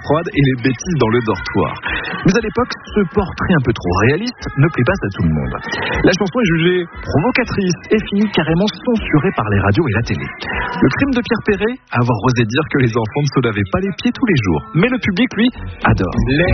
froide et les bêtises dans le dortoir. Mais à l'époque, ce portrait un peu trop réaliste ne plaît pas à tout le monde. La chanson est jugée provocatrice et finit carrément censurée par les radios et la télé. Le crime de Pierre Perret, avoir osé dire que les enfants ne se lavaient pas les pieds tous les jours. Mais le public, lui, adore.